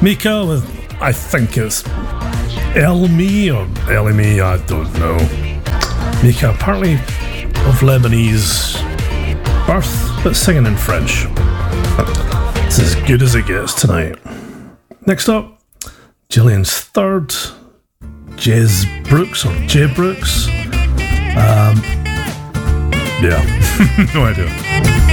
Mika with, I think it's Elmi or Elimi, I don't know. Mika, apparently of Lebanese birth, but singing in French. It's as good as it gets tonight. Next up, Gillian's third, Jez Brooks or J Brooks. Yeah, no idea.